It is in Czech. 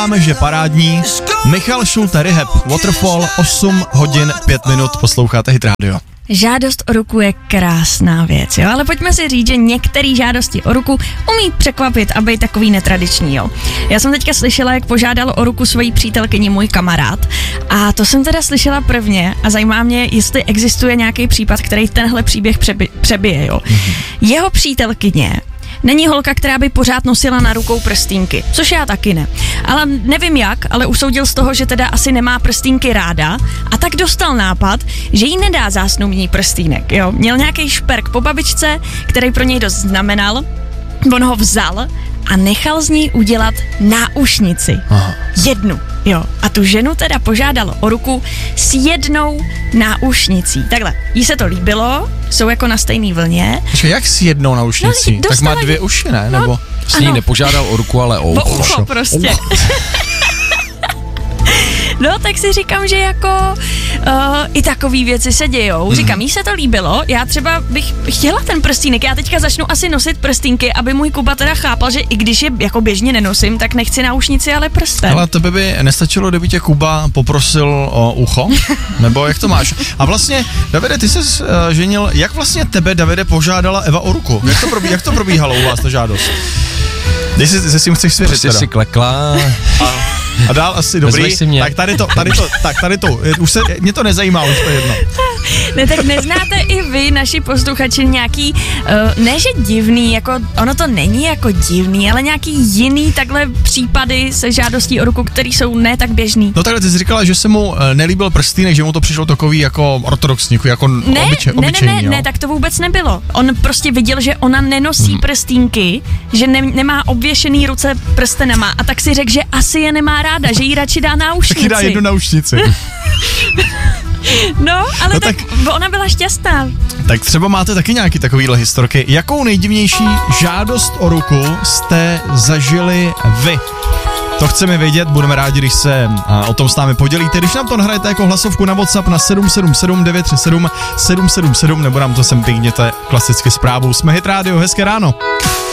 Máme, že parádní. Michal Schulte, Rehab, Waterfall, 8 hodin 5 minut, posloucháte Hit Radio. Žádost o ruku je krásná věc, jo, ale pojďme si říct, že některé žádosti o ruku umí překvapit a být takový netradiční, jo. Já jsem teďka slyšela, jak požádal o ruku svojí přítelkyni můj kamarád a to jsem teda slyšela prvně a zajímá mě, jestli existuje nějaký případ, který tenhle příběh přebije, jo. Jeho přítelkyně není holka, která by pořád nosila na rukou prstínky, což já taky ne. Ale nevím jak, ale usoudil z toho, že teda asi nemá prstínky ráda a tak dostal nápad, že jí nedá zásnubní prstýnek, jo. Měl nějaký šperk po babičce, který pro něj dost znamenal, on ho vzal a nechal z ní udělat náušnici. Aha. Jednu, jo. A tu ženu teda požádal o ruku s jednou náušnicí. Takhle, jí se to líbilo, jsou jako na stejné vlně. Jak s jednou náušnicí? No, tak má 2 uši, ne? No, nebo s ní nepožádal o ruku, ale o ucho. O ucho prostě. No, tak si říkám, že jako i takový věci se dějou. Říkám, jí se to líbilo, já třeba bych chtěla ten prstínek, já teďka začnu asi nosit prstínky, aby můj Kuba teda chápal, že i když je jako běžně nenosím, tak nechci náušnici, ale prstem. Ale tebe by nestačilo, kdyby tě Kuba poprosil o ucho? Nebo jak to máš? A vlastně, Davide, ty jsi ženil, jak vlastně tebe, Davide, požádala Eva o ruku? Jak to probíhalo u vás, ta žádost? Když si s tím chceš svěřit prostě teda. si klekla. A dál asi dobrý, tak tady to, už se, mě to nezajímá, už to je jedno. Ne, tak neznáte i vy, naši posluchači, nějaký, ne že divný, jako ono to není jako divný, ale nějaký jiný takhle případy se žádostí o ruku, který jsou ne tak běžný. No takhle, ty jsi říkala, že se mu nelíbil prstýnek, že mu to přišlo takový jako ortodoxní, jako obyčejný, ne, tak to vůbec nebylo. On prostě viděl, že ona nenosí prstínky, že nemá obvěšený ruce prstenama a tak si řekl, že asi je nemá ráda, že jí radši dá náušnici. Taky dá jednu náušnici. No, ale tak ona byla šťastná. Tak třeba máte taky nějaký takovýhle historky. Jakou nejdivnější žádost o ruku jste zažili vy? To chceme vědět, budeme rádi, když se o tom s námi podělíte. Když nám to nahrajete jako hlasovku na WhatsApp na 777 937 777, nebo nám to sem pingněte klasicky zprávou. Jsme Hit Radio, hezké ráno.